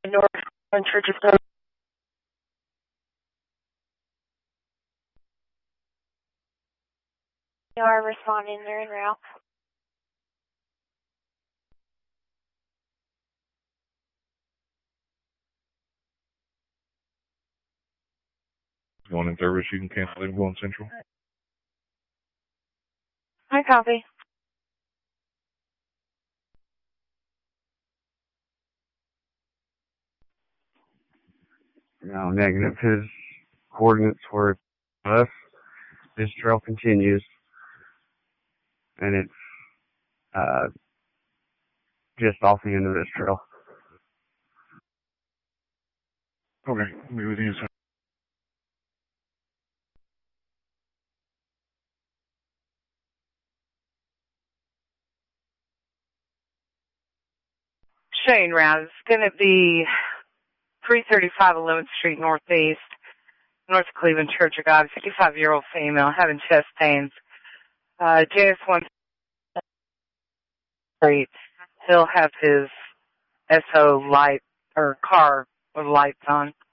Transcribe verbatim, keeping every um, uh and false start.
North Church of God. You are responding. They're en route. Going in service, you can cancel it going central. I copy. No, negative. His coordinates were us. This trail continues, and it's uh, just off the end of this trail. Okay, be with you, sir. Shane route. It's going to be three thirty-five eleventh Street Northeast, North Cleveland Church of God, fifty-five-year-old female, having chest pains. Uh, J S one Street. He'll have his S O light, or car with lights on.